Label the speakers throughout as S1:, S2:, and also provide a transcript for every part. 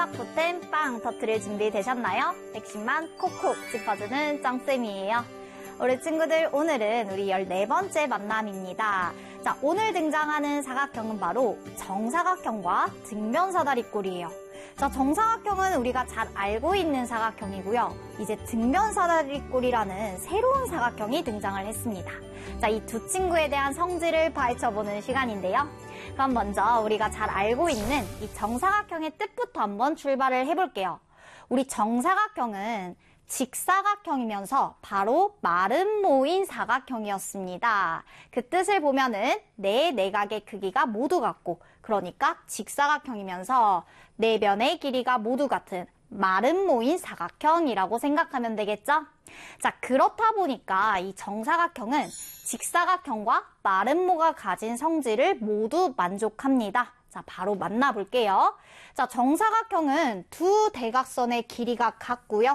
S1: 보템 빵 터트릴 준비 되셨나요? 핵심만 콕콕 짚어주는 짱쌤이에요. 우리 친구들, 오늘은 우리 14번째 만남입니다. 자, 오늘 등장하는 사각형은 바로 정사각형과 등변사다리꼴이에요. 자, 정사각형은 우리가 잘 알고 있는 사각형이고요. 이제 등변사다리꼴이라는 새로운 사각형이 등장을 했습니다. 자, 이 두 친구에 대한 성질을 파헤쳐보는 시간인데요. 그럼 먼저 우리가 잘 알고 있는 이 정사각형의 뜻부터 한번 출발을 해볼게요. 우리 정사각형은 직사각형이면서 바로 마름 모인 사각형이었습니다. 그 뜻을 보면은 네 내각의 크기가 모두 같고, 그러니까 직사각형이면서 네 변의 길이가 모두 같은 마름 모인 사각형이라고 생각하면 되겠죠? 자, 그렇다 보니까 이 정사각형은 직사각형과 마름모가 가진 성질을 모두 만족합니다. 자, 바로 만나볼게요. 자, 정사각형은 두 대각선의 길이가 같고요.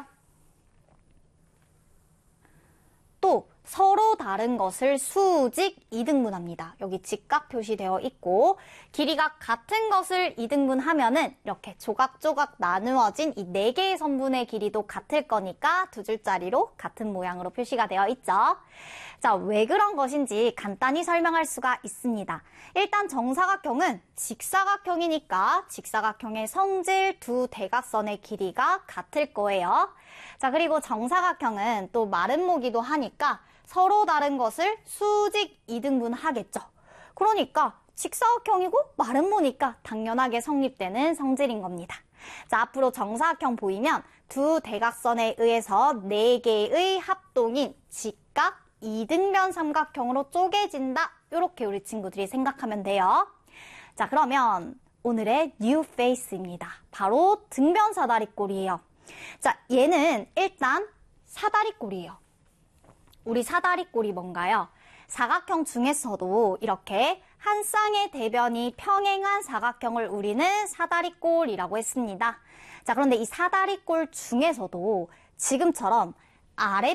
S1: 또 서로 다른 것을 수직 이등분합니다. 여기 직각 표시되어 있고, 길이가 같은 것을 이등분하면은 이렇게 조각조각 나누어진 이 4개의 선분의 길이도 같을 거니까 두 줄짜리로 같은 모양으로 표시가 되어 있죠. 자, 왜 그런 것인지 간단히 설명할 수가 있습니다. 일단 정사각형은 직사각형이니까 직사각형의 성질 두 대각선의 길이가 같을 거예요. 자, 그리고 정사각형은 또 마름모기도 하니까 서로 다른 것을 수직 이등분하겠죠. 그러니까 직사각형이고 마름모니까 당연하게 성립되는 성질인 겁니다. 자, 앞으로 정사각형 보이면 두 대각선에 의해서 4개의 합동인 직각 이등변 삼각형으로 쪼개진다. 이렇게 우리 친구들이 생각하면 돼요. 자, 그러면 오늘의 new face입니다. 바로 등변사다리꼴이에요. 자, 얘는 일단 사다리꼴이에요. 우리 사다리꼴이 뭔가요? 사각형 중에서도 이렇게 한 쌍의 대변이 평행한 사각형을 우리는 사다리꼴이라고 했습니다. 자, 그런데 이 사다리꼴 중에서도 지금처럼